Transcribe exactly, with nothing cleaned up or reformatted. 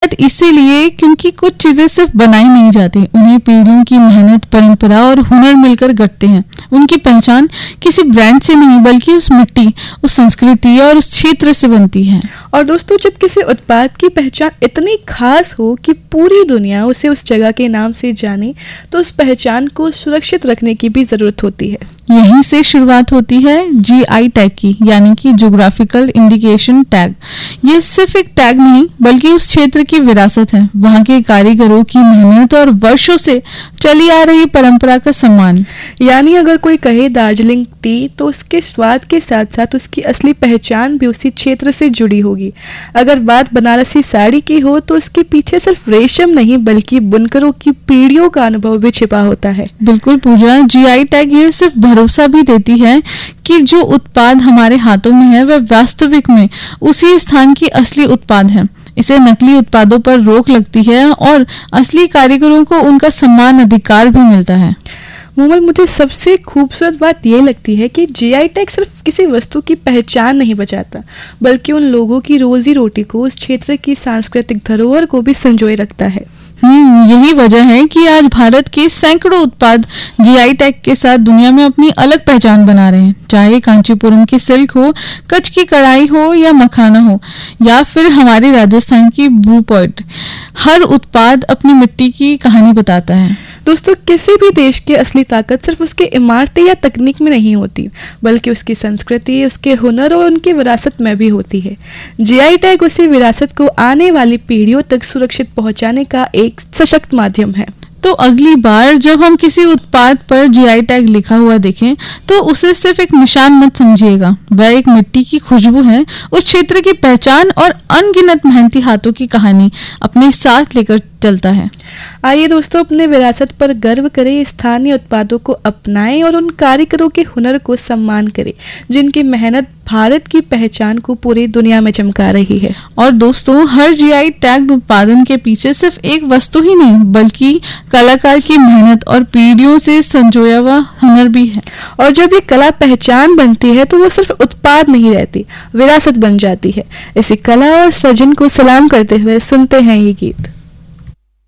शायद इसीलिए क्योंकि कुछ चीजें सिर्फ बनाई नहीं जाती, उन्हें पीढ़ियों की मेहनत, परंपरा और हुनर मिलकर गढ़ते हैं। उनकी पहचान किसी ब्रांड से नहीं बल्कि उस मिट्टी, उस संस्कृति और उस क्षेत्र से बनती है। और दोस्तों, जब किसी उत्पाद की पहचान इतनी खास हो कि पूरी दुनिया उसे उस जगह के नाम से जाने, तो उस पहचान को सुरक्षित रखने की भी जरूरत होती है। यहीं से शुरुआत होती है जी आई टैग की, यानी कि ज्योग्राफिकल इंडिकेशन टैग। ये सिर्फ एक टैग नहीं बल्कि उस क्षेत्र की विरासत है, वहाँ के कारीगरों की मेहनत और वर्षों से चली आ रही परंपरा का सम्मान। यानी अगर कोई कहे दार्जिलिंग टी, तो उसके स्वाद के साथ साथ उसकी असली पहचान भी उसी क्षेत्र से जुड़ी होगी। अगर बात बनारसी साड़ी की हो, तो उसके पीछे सिर्फ रेशम नहीं बल्कि बुनकरों की पीढ़ियों का अनुभव भी छिपा होता है। बिल्कुल पूजा, जी आई टैग ये सिर्फ भरोसा भी देती है कि जो उत्पाद हमारे हाथों में है वह वास्तविक में उसी स्थान की असली उत्पाद है। इसे नकली उत्पादों पर रोक लगती है और असली कारीगरों को उनका सम्मान अधिकार भी मिलता है। मोमल, मुझे सबसे खूबसूरत बात यह लगती है कि जी आई टैग सिर्फ किसी वस्तु की पहचान नहीं बचाता, बल्कि उन लोगों की रोजी रोटी को, उस क्षेत्र की सांस्कृतिक धरोहर को भी संजोए रखता है। हम्म यही वजह है कि आज भारत के सैकड़ों उत्पाद जी आई टैग के साथ दुनिया में अपनी अलग पहचान बना रहे हैं। चाहे कांचीपुरम की सिल्क हो, कच्छ की कढ़ाई हो या मखाना हो, या फिर हमारे राजस्थान की ब्रू पॉइंट, हर उत्पाद अपनी मिट्टी की कहानी बताता है। दोस्तों, किसी भी देश की असली ताकत सिर्फ उसके इमारतें या तकनीक में नहीं होती, बल्कि उसकी संस्कृति, उसके हुनर और उनकी विरासत में भी होती है। जी आई टैग उसी विरासत को आने वाली पीढ़ियों तक सुरक्षित पहुंचाने का एक सशक्त माध्यम है। तो अगली बार जब हम किसी उत्पाद पर जी आई टैग लिखा हुआ देखें, तो उसे सिर्फ एक निशान मत समझिएगा, वह एक मिट्टी की खुशबू है, उस क्षेत्र की पहचान और अनगिनत मेहनती हाथों की कहानी अपने साथ लेकर चलता है। आइए दोस्तों, अपने विरासत पर गर्व करें, स्थानीय उत्पादों को अपनाएं और उन कारीगरों के हुनर को सम्मान करें जिनकी मेहनत भारत की पहचान को पूरी दुनिया में चमका रही है। और दोस्तों, हर जी आई टैग उत्पादन के पीछे सिर्फ एक वस्तु ही नहीं बल्कि कलाकार की मेहनत और पीढ़ियों से संजोया हुआ हुनर भी है। और जब ये कला पहचान बनती है, तो वो सिर्फ उत्पाद नहीं रहती, विरासत बन जाती है। इसी कला और सृजन को सलाम करते हुए सुनते हैं ये गीत।